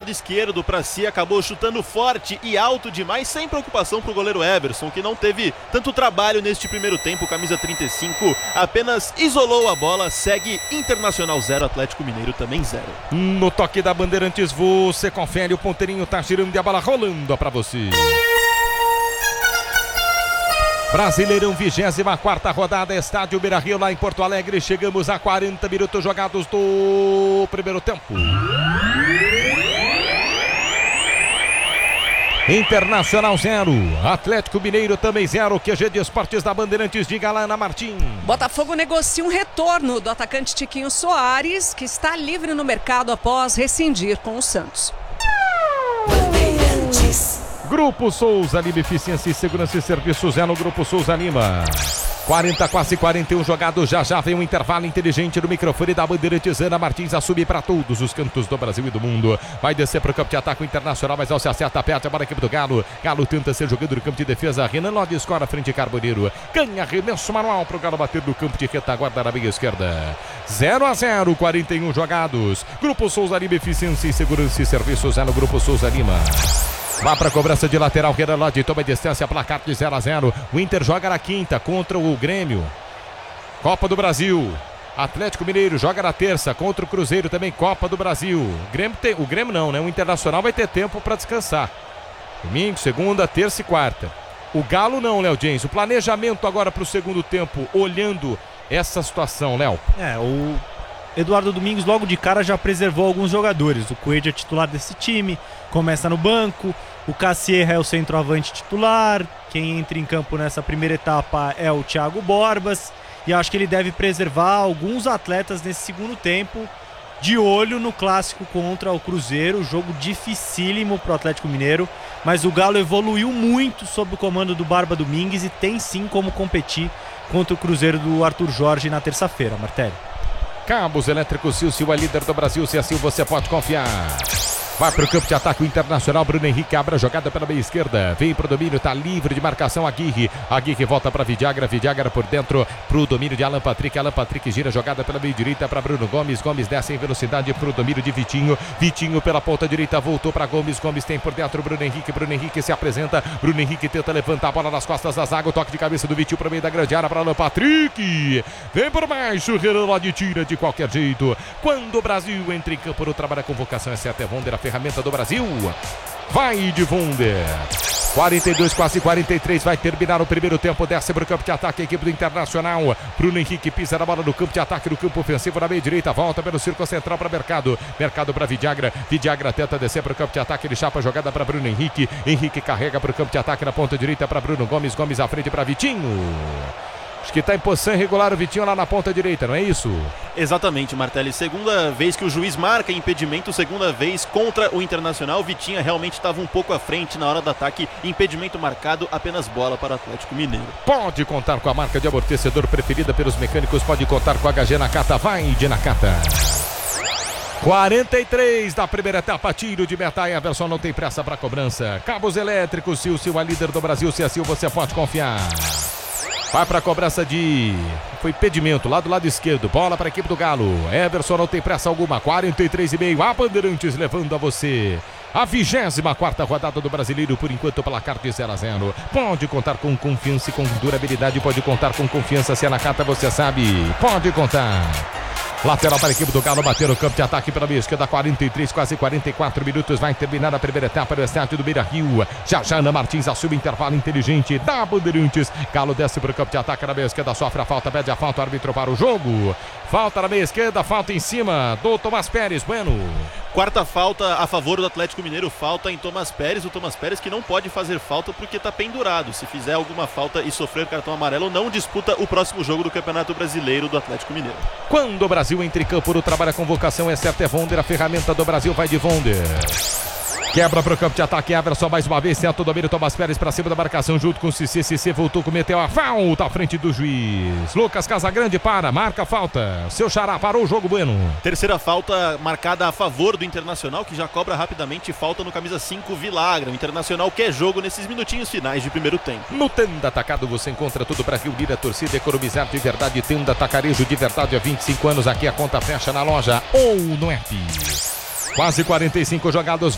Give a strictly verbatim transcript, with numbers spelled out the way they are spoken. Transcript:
lado esquerdo para si, acabou chutando forte e alto demais, sem preocupação para o goleiro Everson, que não teve tanto trabalho neste primeiro tempo. Camisa trinta e cinco apenas isolou a bola. Segue Internacional zero, Atlético Mineiro também zero. No toque da Bandeirantes você confere, o ponteirinho tá girando e a bola rolando para você. Brasileirão, vigésima quarta rodada, estádio Beira-Rio, lá em Porto Alegre. Chegamos a quarenta minutos jogados do primeiro tempo. Internacional zero, Atlético Mineiro também zero. Q G de Esportes da Bandeirantes, diga lá, Ana Martim. Botafogo negocia um retorno do atacante Tiquinho Soares, que está livre no mercado após rescindir com o Santos. Bandeirantes. Grupo Souza Lima, eficiência e segurança e serviços é no Grupo Souza Lima. quarenta, quase quarenta e um jogados, já já vem um intervalo inteligente no microfone da Bandeirantes. Ana Martins a subir para todos os cantos do Brasil e do mundo. Vai descer para o campo de ataque Internacional, mas ao se acerta, perde a bola, a equipe do Galo. Galo tenta ser jogando no campo de defesa. Renan Lodi escora frente a Carboneiro. Ganha arremesso manual para o Galo bater no campo de retaguarda na meia esquerda. zero a zero, quarenta e um jogados. Grupo Souza Lima, eficiência e segurança e serviços é no Grupo Souza Lima. Vá para a cobrança de lateral, Renan Lodi toma distância, placar de zero a zero. O Inter joga na quinta contra o Grêmio. Copa do Brasil. Atlético Mineiro joga na terça contra o Cruzeiro, também Copa do Brasil. O Grêmio, tem, o Grêmio não, né? O Internacional vai ter tempo para descansar. Domingo, segunda, terça e quarta. O Galo não, Léo James. O planejamento agora para o segundo tempo, olhando essa situação, Léo. É, o Eduardo Domingos logo de cara já preservou alguns jogadores. O Coelho é titular desse time, começa no banco. O Cassierra é o centroavante titular. Quem entra em campo nessa primeira etapa é o Thiago Borbas. E acho que ele deve preservar alguns atletas nesse segundo tempo, de olho no clássico contra o Cruzeiro. Jogo dificílimo para o Atlético Mineiro, mas o Galo evoluiu muito sob o comando do Barba Domingues e tem sim como competir contra o Cruzeiro do Arthur Jorge na terça-feira, Martelli. Cabos Elétricos Silcio é líder do Brasil, se assim você pode confiar. Vai para o campo de ataque o Internacional, Bruno Henrique abre a jogada pela meia esquerda, vem para o domínio, está livre de marcação Aguirre, Aguirre volta para Vidagra, Vidagra por dentro para o domínio de Alan Patrick, Alan Patrick gira a jogada pela meia direita para Bruno Gomes, Gomes desce em velocidade para o domínio de Vitinho, Vitinho pela ponta direita voltou para Gomes, Gomes tem por dentro Bruno Henrique, Bruno Henrique se apresenta, Bruno Henrique tenta levantar a bola nas costas da zaga, o toque de cabeça do Vitinho para o meio da grande área para Alan Patrick, vem por baixo, Renan Lodi tira de qualquer jeito. Quando o Brasil entra em campo no trabalho, a convocação é certa, é Vonder, a ferramenta do Brasil. Vai de Vonder. quarenta e dois, quase quarenta e três, vai terminar o primeiro tempo, desce para o campo de ataque a equipe do Internacional. Bruno Henrique pisa na bola no campo de ataque, no campo ofensivo na meia direita, volta pelo círculo central para Mercado, Mercado para Vidagra, Vidagra tenta descer para o campo de ataque, ele chapa a jogada para Bruno Henrique, Henrique carrega para o campo de ataque na ponta direita para Bruno Gomes, Gomes à frente para Vitinho. Acho que está em posição irregular o Vitinho lá na ponta direita, não é isso? Exatamente, Martelli. Segunda vez que o juiz marca impedimento, segunda vez contra o Internacional. Vitinha realmente estava um pouco à frente na hora do ataque. Impedimento marcado, apenas bola para o Atlético Mineiro. Pode contar com a marca de amortecedor preferida pelos mecânicos, pode contar com a H G Nakata, vai de Nakata. quarenta e três da primeira etapa, tiro de meta, Everson não tem pressa para cobrança. Cabos Elétricos, Silcio é líder do Brasil, se assim você pode confiar. Vai para a cobrança de... Foi impedimento lá do lado esquerdo. Bola para a equipe do Galo. Everson não tem pressa alguma. quarenta e três e meio. A Bandeirantes levando a você. A vigésima quarta rodada do Brasileiro. Por enquanto, placar de zero a zero. Pode contar com confiança e com durabilidade. Pode contar com confiança. Se é na carta, você sabe. Pode contar. Lateral para a equipe do Galo, bater no campo de ataque pela meia esquerda, quarenta e três, quase quarenta e quatro minutos, vai terminar a primeira etapa do estádio do Beira-Rio. Já já Ana Martins assume intervalo inteligente da Bandeirantes. Galo desce para o campo de ataque na meia esquerda, sofre a falta, pede a falta, o árbitro para o jogo. Falta na meia esquerda, falta em cima do Tomás Pérez, Bueno. Quarta falta a favor do Atlético Mineiro, falta em Tomás Pérez, o Tomás Pérez que não pode fazer falta porque está pendurado. Se fizer alguma falta e sofrer cartão amarelo, não disputa o próximo jogo do Campeonato Brasileiro do Atlético Mineiro. Quando o Brasil entra em campo no trabalho, a convocação é certa, é Vonder, a ferramenta do Brasil, vai de Vonder. Quebra para o campo de ataque, Everson mais uma vez, senta o domínio, Tomás Pérez para cima da marcação junto com o Cicê, Cicê voltou, cometeu a falta à frente do juiz. Lucas Casagrande para, marca a falta, seu xará parou o jogo, Bueno. Terceira falta marcada a favor do Internacional, que já cobra rapidamente falta no camisa cinco, Vilagra. O Internacional quer jogo nesses minutinhos finais de primeiro tempo. No Tenda Atacado você encontra tudo para reunir a torcida, economizar de verdade. Tenda Atacarejo de verdade há vinte e cinco anos, aqui a conta fecha na loja ou no app. Quase quarenta e cinco jogados.